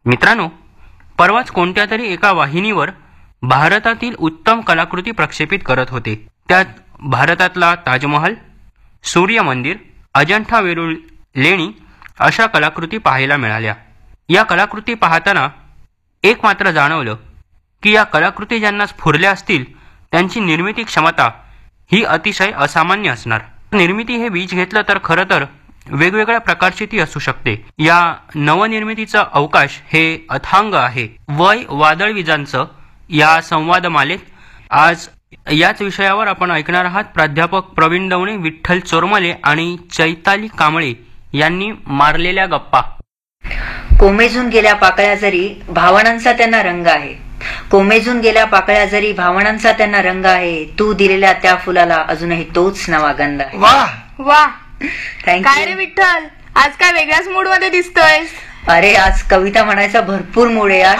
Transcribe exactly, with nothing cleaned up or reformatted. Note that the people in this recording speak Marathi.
मित्रांनो, परवाच कोणत्या तरी एका वाहिनीवर भारतातील उत्तम कलाकृती प्रक्षेपित करत होते. त्यात भारतातला ताजमहल, सूर्य मंदिर, अजंठा वेरूळ लेणी अशा कलाकृती पाहायला मिळाल्या. या कलाकृती पाहताना एक मात्र जाणवलं की या कलाकृती ज्यांना स्फुरल्या असतील त्यांची निर्मिती क्षमता ही अतिशय असामान्य असणार. निर्मिती हे बीज घेतलं तर खरं तर वेगवेगळ्या प्रकारची ती असू शकते. या नवनिर्मितीचा अवकाश हे अथांग आहे. वय वादळविजांचं या संवादमालेत आज याच विषयावर आपण ऐकणार आहात. प्राध्यापक प्रवीण दवणे, विठ्ठल चोरमले आणि चैताली कांबळे यांनी मारलेल्या गप्पा. कोमेजून गेल्या पाकळ्या जरी भावनांचा त्यांना रंग आहे. कोमेजून गेल्या पाकळ्या जरी भावनांचा त्यांना रंग आहे. तू दिलेल्या त्या फुलाला अजूनही तोच नवा गंध आहे. वा वा, थँक्यू. काय रे विठ्ठल, आज काय वेगळ्याच मूड मध्ये दिसतोय. अरे आज कविता म्हणायचा भरपूर मूड आहे यार.